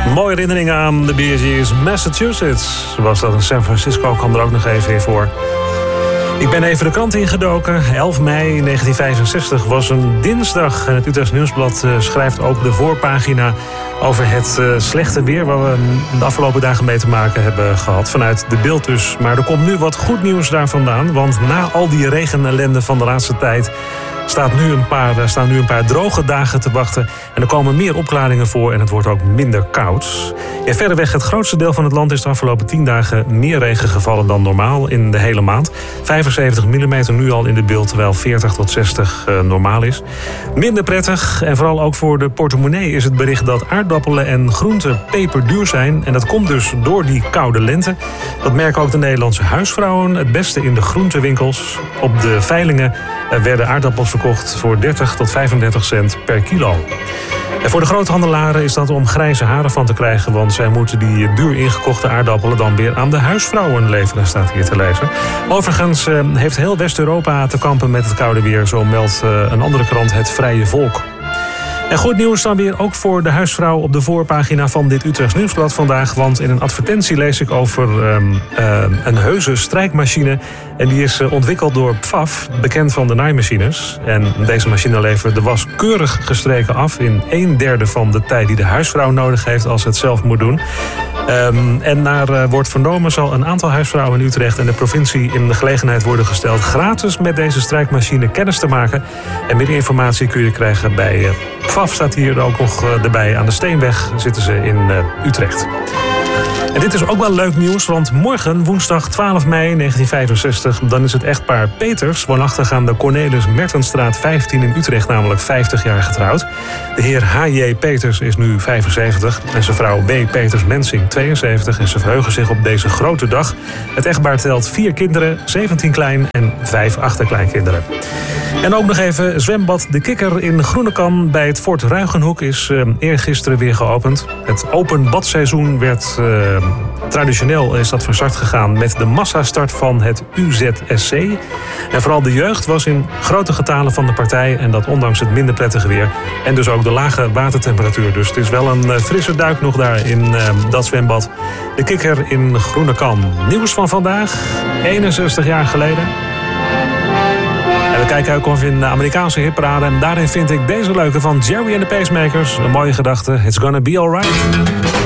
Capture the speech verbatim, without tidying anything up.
Mooie herinneringen aan de Bee Gees. Massachusetts was dat, in San Francisco kwam er ook nog even in voor. Ik ben even de krant ingedoken. elf mei negentien vijfenzestig was een dinsdag. En het Utrechts Nieuwsblad uh, schrijft ook de voorpagina over het uh, slechte weer waar we de afgelopen dagen mee te maken hebben gehad. Vanuit de beeld dus. Maar er komt nu wat goed nieuws daar vandaan. Want na al die regenellende van de laatste tijd staat nu een paar, er staan nu een paar droge dagen te wachten. En er komen meer opklaringen voor en het wordt ook minder koud. Ja, verreweg het grootste deel van het land is de afgelopen tien dagen meer regen gevallen dan normaal in de hele maand. vijfenzeventig millimeter nu al in de beeld, terwijl veertig tot zestig uh, normaal is. Minder prettig en vooral ook voor de portemonnee is het bericht dat aardappelen en groenten peperduur zijn. En dat komt dus door die koude lente. Dat merken ook de Nederlandse huisvrouwen. Het beste in de groentewinkels. Op de veilingen werden aardappels verkocht voor dertig tot vijfendertig cent per kilo. En voor de groothandelaren is dat om grijze haren van te krijgen, want zij moeten die duur ingekochte aardappelen dan weer aan de huisvrouwen leveren, staat hier te lezen. Overigens eh, heeft heel West-Europa te kampen met het koude weer, zo meldt eh, een andere krant, Het Vrije Volk. En goed nieuws dan weer ook voor de huisvrouw op de voorpagina van dit Utrechts Nieuwsblad vandaag. Want in een advertentie lees ik over um, uh, een heuse strijkmachine. En die is uh, ontwikkeld door P F A F, bekend van de naaimachines. En deze machine levert de was keurig gestreken af in een derde van de tijd die de huisvrouw nodig heeft als ze het zelf moet doen. Um, en naar uh, wordt vernomen zal een aantal huisvrouwen in Utrecht en de provincie in de gelegenheid worden gesteld gratis met deze strijkmachine kennis te maken. En meer informatie kun je krijgen bij uh, P F A F, staat hier ook nog uh, erbij. Aan de Steenweg zitten ze in uh, Utrecht. En dit is ook wel leuk nieuws, want morgen, woensdag twaalf mei negentien vijfenzestig... dan is het echtpaar Peters, woonachtig aan de Cornelis Mertenstraat vijftien in Utrecht, namelijk vijftig jaar getrouwd. De heer H J Peters is nu vijfenzeventig en zijn vrouw W. Peters-Mensing tweeënzeventig. En ze verheugen zich op deze grote dag. Het echtpaar telt vier kinderen, zeventien klein- en vijf achterkleinkinderen. En ook nog even zwembad De Kikker in Groenekan bij het Fort Ruigenhoek is uh, eergisteren weer geopend. Het open badseizoen werd... Uh, Traditioneel is dat van start gegaan met de massastart van het U Z S C. En vooral de jeugd was in grote getalen van de partij. En dat ondanks het minder prettige weer. En dus ook de lage watertemperatuur. Dus het is wel een frisse duik nog daar in uh, dat zwembad. De Kikker in Groenekan. Nieuws van vandaag, eenenzestig jaar geleden. En we kijken ook of in de Amerikaanse hitparade. En daarin vind ik deze leuke van Jerry and the Pacemakers. Een mooie gedachte. It's gonna be alright.